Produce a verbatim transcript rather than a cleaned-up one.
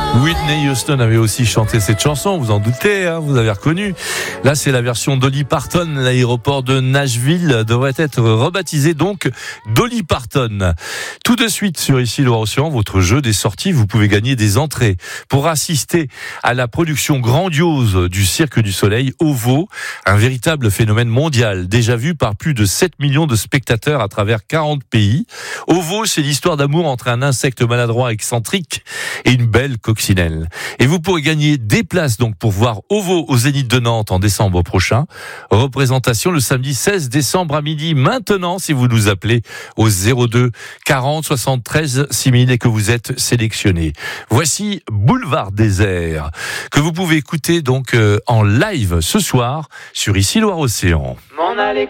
Whitney Houston avait aussi chanté cette chanson, vous en doutez, hein, vous avez reconnu. Là, c'est la version Dolly Parton. L'aéroport de Nashville devrait être rebaptisé donc Dolly Parton. Tout de suite sur Ici Loire-Océan, votre jeu des sorties, vous pouvez gagner des entrées pour assister à la production grandiose du Cirque du Soleil au Vaux, un véritable phénomène mondial, déjà vu par plus de sept millions de spectateurs à travers quarante pays. Au Vaux, c'est l'histoire d'amour entre un insecte maladroit excentrique et une belle coccinelle. Et vous pourrez gagner des places donc pour voir Au Vaux au Zénith de Nantes en décembre prochain. Représentation le samedi seize décembre à midi. Maintenant, si vous nous appelez au zéro deux quarante soixante-treize six mille et que vous êtes sélectionné. Voici Boulevard Désert que vous pouvez écouter donc euh, en live ce soir sur Ici Loire-Océan.